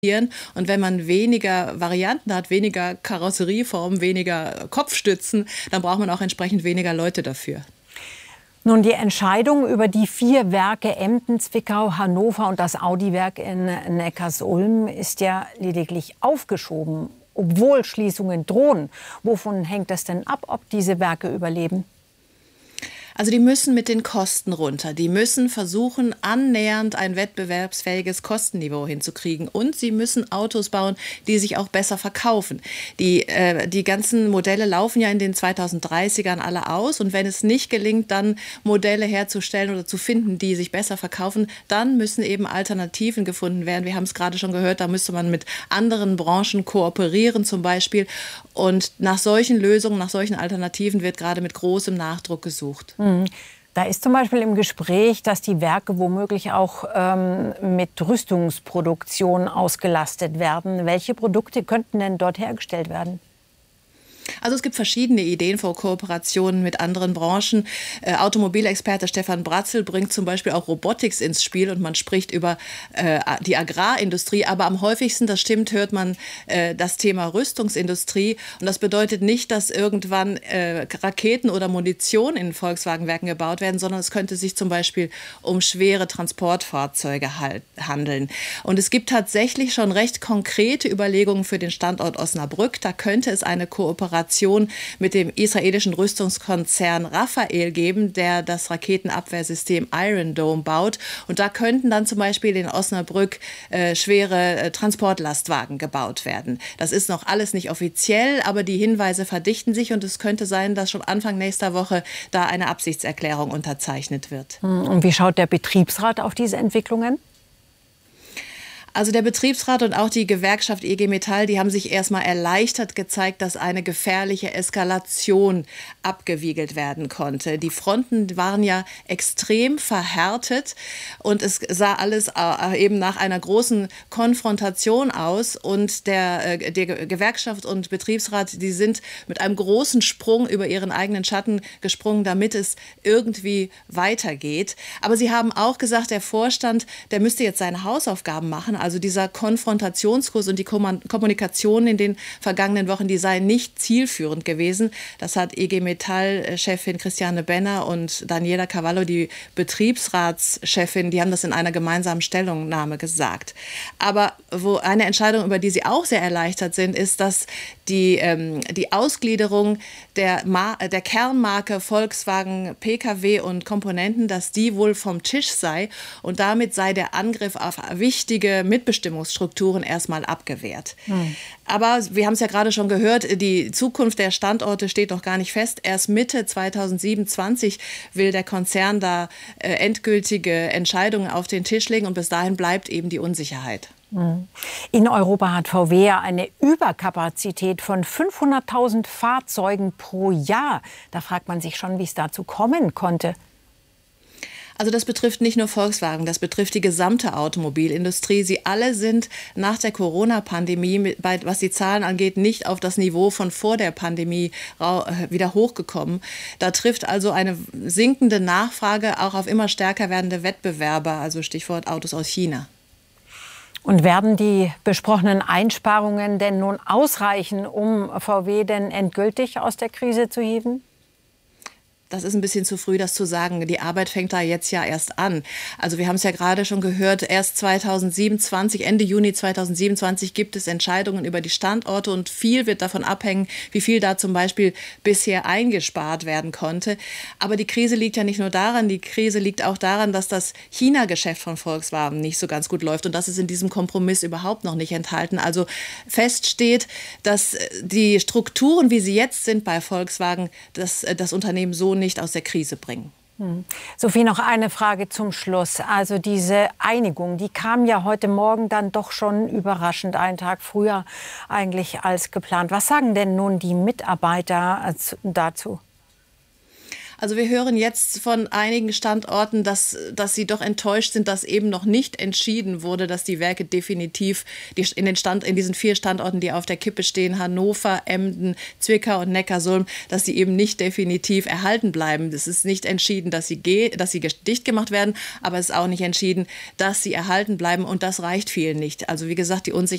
Und wenn man weniger Varianten hat, weniger Karosserieformen, weniger Kopfstützen, dann braucht man auch entsprechend weniger Leute dafür. Nun, die Entscheidung über die 4 Werke Emden, Zwickau, Hannover und das Audi-Werk in Neckarsulm ist ja lediglich aufgeschoben, obwohl Schließungen drohen. Wovon hängt es denn ab, ob diese Werke überleben? Also die müssen mit den Kosten runter. Die müssen versuchen, annähernd ein wettbewerbsfähiges Kostenniveau hinzukriegen. Und sie müssen Autos bauen, die sich auch besser verkaufen. Die ganzen Modelle laufen ja in den 2030ern alle aus. Und wenn es nicht gelingt, dann Modelle herzustellen oder zu finden, die sich besser verkaufen, dann müssen eben Alternativen gefunden werden. Wir haben es gerade schon gehört, da müsste man mit anderen Branchen kooperieren zum Beispiel. Und nach solchen Lösungen, nach solchen Alternativen wird gerade mit großem Nachdruck gesucht. Da ist zum Beispiel im Gespräch, dass die Werke womöglich auch mit Rüstungsproduktion ausgelastet werden. Welche Produkte könnten denn dort hergestellt werden? Also es gibt verschiedene Ideen für Kooperationen mit anderen Branchen. Automobilexperte Stefan Bratzel bringt zum Beispiel auch Robotics ins Spiel und man spricht über die Agrarindustrie. Aber am häufigsten, das stimmt, hört man das Thema Rüstungsindustrie. Und das bedeutet nicht, dass irgendwann Raketen oder Munition in Volkswagen-Werken gebaut werden, sondern es könnte sich zum Beispiel um schwere Transportfahrzeuge handeln. Und es gibt tatsächlich schon recht konkrete Überlegungen für den Standort Osnabrück. Da könnte es eine Kooperation mit dem israelischen Rüstungskonzern Rafael geben, der das Raketenabwehrsystem Iron Dome baut. Und da könnten dann zum Beispiel in Osnabrück schwere Transportlastwagen gebaut werden. Das ist noch alles nicht offiziell, aber die Hinweise verdichten sich und es könnte sein, dass schon Anfang nächster Woche da eine Absichtserklärung unterzeichnet wird. Und wie schaut der Betriebsrat auf diese Entwicklungen? Also der Betriebsrat und auch die Gewerkschaft IG Metall, die haben sich erstmal erleichtert gezeigt, dass eine gefährliche Eskalation abgewiegelt werden konnte. Die Fronten waren ja extrem verhärtet und es sah alles eben nach einer großen Konfrontation aus. Und der Gewerkschaft und Betriebsrat, die sind mit einem großen Sprung über ihren eigenen Schatten gesprungen, damit es irgendwie weitergeht. Aber sie haben auch gesagt, der Vorstand, der müsste jetzt seine Hausaufgaben machen. Also dieser Konfrontationskurs und die Kommunikation in den vergangenen Wochen, die sei nicht zielführend gewesen. Das hat IG Metall-Chefin Christiane Benner und Daniela Cavallo, die Betriebsratschefin, die haben das in einer gemeinsamen Stellungnahme gesagt. Aber wo eine Entscheidung, über die sie auch sehr erleichtert sind, ist, dass die Ausgliederung der Kernmarke Volkswagen Pkw und Komponenten, dass die wohl vom Tisch sei und damit sei der Angriff auf wichtige Mitbestimmungsstrukturen erstmal abgewehrt. Aber wir haben es ja gerade schon gehört, die Zukunft der Standorte steht noch gar nicht fest. Erst Mitte 2027 will der Konzern da endgültige Entscheidungen auf den Tisch legen und bis dahin bleibt eben die Unsicherheit. In Europa hat VW ja eine Überkapazität von 500.000 Fahrzeugen pro Jahr. Da fragt man sich schon, wie es dazu kommen konnte. Also das betrifft nicht nur Volkswagen, das betrifft die gesamte Automobilindustrie. Sie alle sind nach der Corona-Pandemie, was die Zahlen angeht, nicht auf das Niveau von vor der Pandemie wieder hochgekommen. Da trifft also eine sinkende Nachfrage auch auf immer stärker werdende Wettbewerber, also Stichwort Autos aus China. Und werden die besprochenen Einsparungen denn nun ausreichen, um VW denn endgültig aus der Krise zu heben? Das ist ein bisschen zu früh, das zu sagen. Die Arbeit fängt da jetzt ja erst an. Also wir haben es ja gerade schon gehört, erst 2027, Ende Juni 2027 gibt es Entscheidungen über die Standorte und viel wird davon abhängen, wie viel da zum Beispiel bisher eingespart werden konnte. Aber die Krise liegt ja nicht nur daran, die Krise liegt auch daran, dass das China-Geschäft von Volkswagen nicht so ganz gut läuft und das ist in diesem Kompromiss überhaupt noch nicht enthalten. Also fest steht, dass die Strukturen, wie sie jetzt sind bei Volkswagen, das Unternehmen so nicht aus der Krise bringen. Sophie, noch eine Frage zum Schluss. Also diese Einigung, die kam ja heute Morgen dann doch schon überraschend, einen Tag früher eigentlich als geplant. Was sagen denn nun die Mitarbeiter dazu? Also wir hören jetzt von einigen Standorten, dass sie doch enttäuscht sind, dass eben noch nicht entschieden wurde, dass die Werke definitiv in diesen 4 Standorten, die auf der Kippe stehen, Hannover, Emden, Zwickau und Neckarsulm, dass sie eben nicht definitiv erhalten bleiben. Es ist nicht entschieden, dass sie dicht gemacht werden, aber es ist auch nicht entschieden, dass sie erhalten bleiben und das reicht vielen nicht. Also wie gesagt, die Unsicherheit